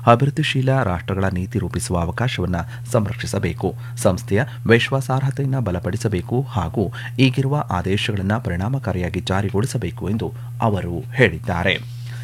ಅಭಿವೃದ್ಧಿಶೀಲ ರಾಷ್ಟ್ರಗಳ ನೀತಿ ರೂಪಿಸುವ ಅವಕಾಶವನ್ನು ಸಂರಕ್ಷಿಸಬೇಕು, ಸಂಸ್ಥೆಯ ವಿಶ್ವಾಸಾರ್ಹತೆಯನ್ನು ಬಲಪಡಿಸಬೇಕು ಹಾಗೂ ಈಗಿರುವ ಆದೇಶಗಳನ್ನು ಪರಿಣಾಮಕಾರಿಯಾಗಿ ಜಾರಿಗೊಳಿಸಬೇಕು ಎಂದು ಅವರು ಹೇಳಿದ್ದಾರೆ.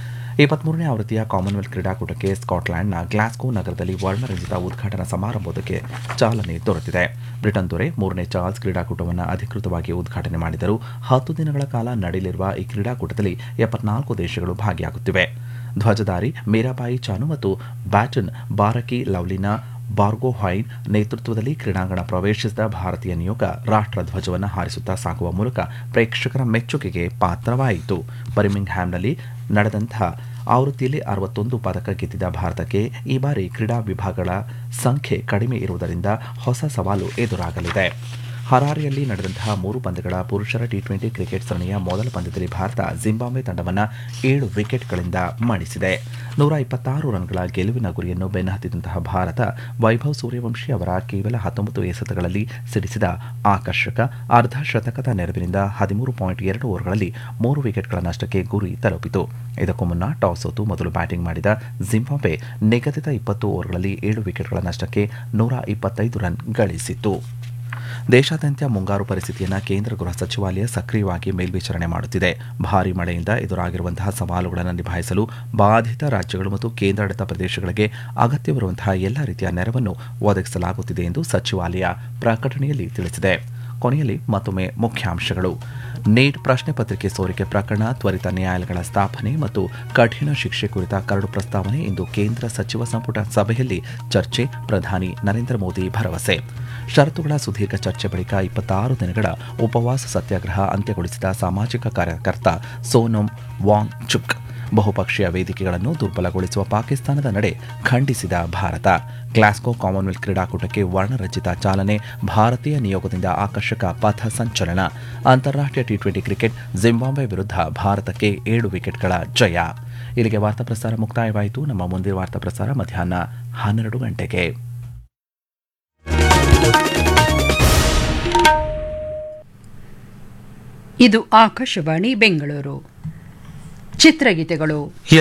23ನೇ ಆವೃತ್ತಿಯ ಕಾಮನ್ವೆಲ್ತ್ ಕ್ರೀಡಾಕೂಟಕ್ಕೆ ಸ್ಕಾಟ್ಲೆಂಡ್ನ ಗ್ಲಾಸ್ಗೋ ನಗರದಲ್ಲಿ ವರ್ಣರಂಜಿತ ಉದ್ಘಾಟನಾ ಸಮಾರಂಭಕ್ಕೆ ಚಾಲನೆ ದೊರೆತಿದೆ. ಬ್ರಿಟನ್ ದೊರೆ 3ನೇ ಚಾರ್ಲ್ಸ್ ಕ್ರೀಡಾಕೂಟವನ್ನು ಅಧಿಕೃತವಾಗಿ ಉದ್ಘಾಟನೆ ಮಾಡಿದರು. 10 ದಿನಗಳ ಕಾಲ ನಡೆಯಲಿರುವ ಈ ಕ್ರೀಡಾಕೂಟದಲ್ಲಿ 74 ದೇಶಗಳು ಭಾಗಿಯಾಗುತ್ತಿವೆ. ಧ್ವಜಧಾರಿ ಮೀರಾಬಾಯಿ ಚಾನು ಮತ್ತು ಬ್ಯಾಟನ್ ಬಾರಕಿ ಲವ್ಲಿನಾ ಬಾರ್ಗೊಹೈನ್ ನೇತೃತ್ವದಲ್ಲಿ ಕ್ರೀಡಾಂಗಣ ಪ್ರವೇಶಿಸಿದ ಭಾರತೀಯ ನಿಯೋಗ ರಾಷ್ಟ್ರ ಧ್ವಜವನ್ನು ಹಾರಿಸುತ್ತಾ ಸಾಗುವ ಮೂಲಕ ಪ್ರೇಕ್ಷಕರ ಮೆಚ್ಚುಗೆಗೆ ಪಾತ್ರವಾಯಿತು. ಬರ್ಮಿಂಗ್ಹ್ಯಾಮ್ನಲ್ಲಿ ನಡೆದಂತಹ ಆವೃತ್ತಿಯಲ್ಲಿ 61 ಪದಕ ಗೆದ್ದಿದ್ದ ಭಾರತಕ್ಕೆ ಈ ಬಾರಿ ಕ್ರೀಡಾ ವಿಭಾಗಗಳ ಸಂಖ್ಯೆ ಕಡಿಮೆ ಇರುವುದರಿಂದ ಹೊಸ ಸವಾಲು ಎದುರಾಗಲಿದೆ. ಹರಾರೆಯಲ್ಲಿ ನಡೆದಂತಹ 3 ಪಂದ್ಯಗಳ ಪುರುಷರ ಟಿ20 ಕ್ರಿಕೆಟ್ ಸರಣಿಯ ಮೊದಲ ಪಂದ್ಯದಲ್ಲಿ ಭಾರತ ಜಿಂಬಾಬ್ವೆ ತಂಡವನ್ನು 7 ವಿಕೆಟ್ಗಳಿಂದ ಮಣಿಸಿದೆ. 126 ರನ್ಗಳ ಗೆಲುವಿನ ಗುರಿಯನ್ನು ಬೆನ್ನಹತ್ತಿದಂತಹ ಭಾರತ ವೈಭವ್ ಸೂರ್ಯವಂಶಿ ಅವರ ಕೇವಲ 19 ಎಸೆತಗಳಲ್ಲಿ ಸಿಡಿಸಿದ ಆಕರ್ಷಕ ಅರ್ಧ ಶತಕದ ನೆರವಿನಿಂದ 13.2 ಓವರ್ಗಳಲ್ಲಿ 3 ವಿಕೆಟ್ಗಳ ನಷ್ಟಕ್ಕೆ ಗುರಿ ತಲುಪಿತು. ಇದಕ್ಕೂ ಮುನ್ನ ಟಾಸ್ ಸೋತು ಮೊದಲು ಬ್ಯಾಟಿಂಗ್ ಮಾಡಿದ ಜಿಂಬಾಬ್ವೆ ನಿಗದಿತ 20 ಓವರ್ಗಳಲ್ಲಿ 7 ವಿಕೆಟ್ಗಳ ನಷ್ಟಕ್ಕೆ 125 ರನ್ ಗಳಿಸಿತು. ದೇಶಾದ್ಯಂತ ಮುಂಗಾರು ಪರಿಸ್ಥಿತಿಯನ್ನು ಕೇಂದ್ರ ಗೃಹ ಸಚಿವಾಲಯ ಸಕ್ರಿಯವಾಗಿ ಮೇಲ್ವಿಚಾರಣೆ ಮಾಡುತ್ತಿದೆ. ಭಾರೀ ಮಳೆಯಿಂದ ಎದುರಾಗಿರುವಂತಹ ಸವಾಲುಗಳನ್ನು ನಿಭಾಯಿಸಲು ಬಾಧಿತ ರಾಜ್ಯಗಳು ಮತ್ತು ಕೇಂದ್ರಾಡಳಿತ ಪ್ರದೇಶಗಳಿಗೆ ಅಗತ್ಯವಿರುವಂತಹ ಎಲ್ಲ ರೀತಿಯ ನೆರವನ್ನು ಒದಗಿಸಲಾಗುತ್ತಿದೆ ಎಂದು ಸಚಿವಾಲಯ ಪ್ರಕಟಣೆಯಲ್ಲಿ ತಿಳಿಸಿದೆ. ಕೊನೆಯಲ್ಲಿ ಮತ್ತೊಮ್ಮೆ ಮುಖ್ಯಾಂಶಗಳು. ನೀಟ್ ಪ್ರಶ್ನೆ ಪತ್ರಿಕೆ ಸೋರಿಕೆ ಪ್ರಕರಣ, ತ್ವರಿತ ನ್ಯಾಯಾಲಯಗಳ ಸ್ಥಾಪನೆ ಮತ್ತು ಕಠಿಣ ಶಿಕ್ಷೆ ಕುರಿತ ಕರಡು ಪ್ರಸ್ತಾವನೆ ಇಂದು ಕೇಂದ್ರ ಸಚಿವ ಸಂಪುಟ ಸಭೆಯಲ್ಲಿ ಚರ್ಚೆ, ಪ್ರಧಾನಿ ನರೇಂದ್ರ ಮೋದಿ ಭರವಸೆ. ಷರತ್ತುಗಳ ಸುದೀರ್ಘ ಚರ್ಚೆ ಬಳಿಕ 26 ದಿನಗಳ ಉಪವಾಸ ಸತ್ಯಾಗ್ರಹ ಅಂತ್ಯಗೊಳಿಸಿದ ಸಾಮಾಜಿಕ ಕಾರ್ಯಕರ್ತ ಸೋನಮ್ ವಾಂಗ್ಚುಕ್. ಬಹುಪಕ್ಷೀಯ ವೇದಿಕೆಗಳನ್ನು ದುರ್ಬಲಗೊಳಿಸುವ ಪಾಕಿಸ್ತಾನದ ನಡೆ ಖಂಡಿಸಿದ ಭಾರತ. ಗ್ಲಾಸ್ಗೋ ಕಾಮನ್ವೆಲ್ತ್ ಕ್ರೀಡಾಕೂಟಕ್ಕೆ ವರ್ಣರಂಜಿತ ಚಾಲನೆ, ಭಾರತೀಯ ನಿಯೋಗದಿಂದ ಆಕರ್ಷಕ ಪಥ ಸಂಚಲನ. ಅಂತಾರಾಷ್ಟ್ರೀಯ ಟಿ20 ಕ್ರಿಕೆಟ್, ಜಿಂಬಾಬ್ವೆ ವಿರುದ್ಧ ಭಾರತಕ್ಕೆ 7 ವಿಕೆಟ್ಗಳ ಜಯ. ಇಲ್ಲಿಗೆ ವಾರ್ತಾ ಪ್ರಸಾರ ಮುಕ್ತಾಯವಾಯಿತು. ನಮ್ಮ ಮುಂದಿನ ವಾರ್ತಾ ಪ್ರಸಾರ ಮಧ್ಯಾಹ್ನ 12 ಗಂಟೆಗೆ. ಇದು ಆಕಾಶವಾಣಿ ಬೆಂಗಳೂರು. ಚಿತ್ರಗೀತೆಗಳು.